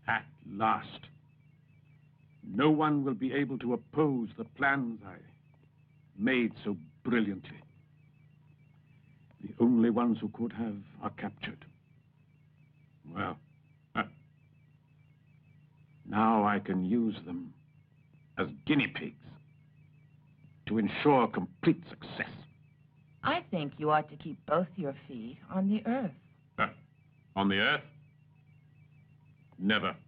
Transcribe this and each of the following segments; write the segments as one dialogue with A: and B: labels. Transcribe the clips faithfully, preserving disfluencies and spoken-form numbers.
A: At last. No one will be able to oppose the plans I made so brilliantly. The only ones who could have are captured. Well, uh, now I can use them as guinea pigs to ensure complete success.
B: I think you ought to keep both your feet on the earth.
A: Uh, on the earth? Never.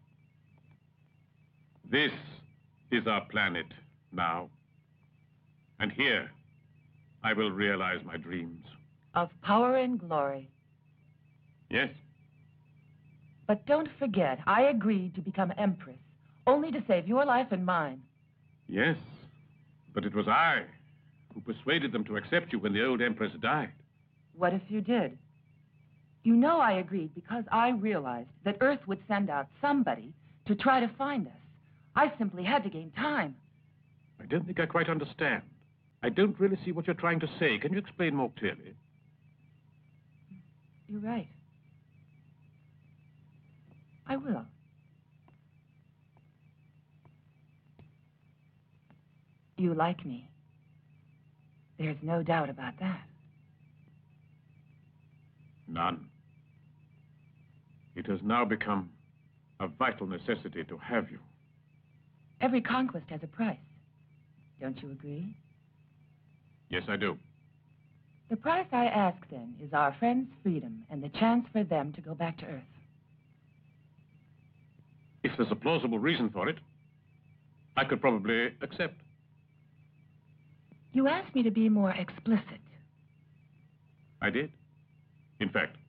A: This is our planet now. And here, I will realize my dreams.
B: Of power and glory.
A: Yes?
B: But don't forget, I agreed to become Empress, only to save your life and mine.
A: Yes, but it was I who persuaded them to accept you when the old Empress died.
B: What if you did? You know I agreed because I realized that Earth would send out somebody to try to find us. I simply had to gain time.
A: I don't think I quite understand. I don't really see what you're trying to say. Can you explain more clearly?
B: You're right. I will. You like me. There's no doubt about that.
A: None. It has now become a vital necessity to have you.
B: Every conquest has a price. Don't you agree?
A: Yes, I do.
B: The price I ask, then, is our friends' freedom and the chance for them to go back to Earth.
A: If there's a plausible reason for it, I could probably accept.
B: You asked me to be more explicit.
A: I did. In fact,